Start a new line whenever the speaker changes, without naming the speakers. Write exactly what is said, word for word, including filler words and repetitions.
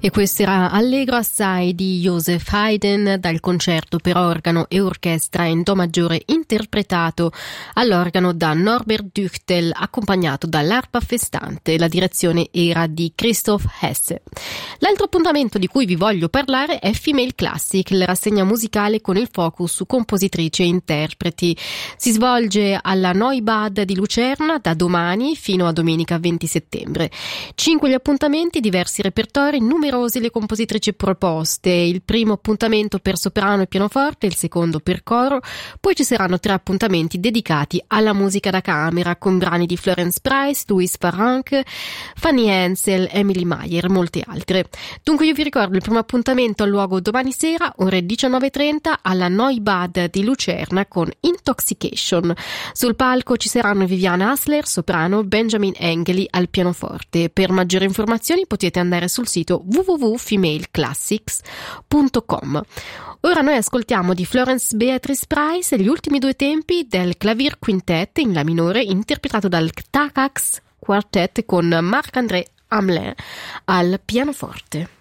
E questo era Allegro assai di Joseph Haydn dal concerto per organo e orchestra in do maggiore interpretato all'organo da Norbert Düchtel, accompagnato dall'arpa festante. La direzione era di Christoph Hesse. L'altro appuntamento di cui vi voglio parlare è Female Classic, la rassegna musicale con il focus su compositrici e interpreti. Si svolge alla Neubad di Lucerna da domani fino a domenica venti settembre. Cinque gli appuntamenti, diversi repertori, numerose le compositrici proposte. Il primo appuntamento per soprano e pianoforte, il secondo per coro, poi ci saranno tre appuntamenti dedicati alla musica da camera con brani di Florence Price, Louis Farranc, Fanny Hensel, Emily Meyer e molte altre. Dunque io vi ricordo il primo appuntamento al luogo domani sera, ore diciannove e trenta, alla Neubad di Lucerna con Intoxication. Sul palco ci saranno Viviana Hassler, soprano, Benjamin Engeli al pianoforte. Per maggiori informazioni potete andare sul sito w w w punto female classics punto com. Ora noi ascoltiamo di Florence Beatrice Price gli ultimi due tempi del Clavier Quintet in La minore, interpretato dal Ctacax Quartet con Marc-André Hamelin al pianoforte.